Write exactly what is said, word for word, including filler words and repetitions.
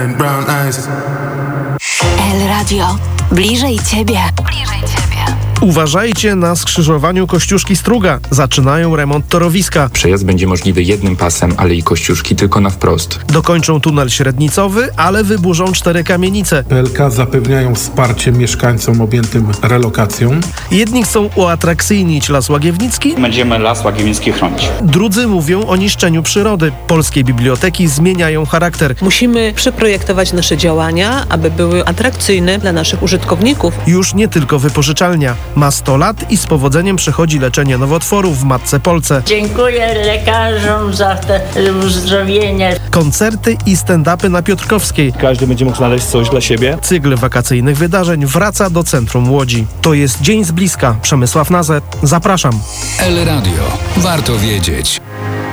and brown eyes. El Radio. Bliżej Ciebie. Bliżej Ciebie. Uważajcie na skrzyżowaniu Kościuszki-Struga. Zaczynają remont torowiska. Przejazd będzie możliwy jednym pasem Alei Kościuszki tylko na wprost. Dokończą tunel średnicowy, ale wyburzą cztery kamienice. P L K zapewniają wsparcie mieszkańcom objętym relokacją. Jedni chcą uatrakcyjnić Las Łagiewnicki, Będziemy Las Łagiewnicki chronić. drudzy mówią o niszczeniu przyrody. Polskie biblioteki zmieniają charakter. Musimy przeprojektować nasze działania, aby były atrakcyjne dla naszych użytkowników. Już nie tylko wypożyczalnia. Ma sto lat i z powodzeniem przechodzi leczenie nowotworów w Matce Polce. Dziękuję lekarzom za te uzdrowienie. Koncerty i stand-upy na Piotrkowskiej. Każdy będzie mógł znaleźć coś dla siebie. Cykl wakacyjnych wydarzeń wraca do centrum Łodzi. To jest Dzień z bliska. Przemysław Nazet. Zapraszam. El Radio. Warto wiedzieć.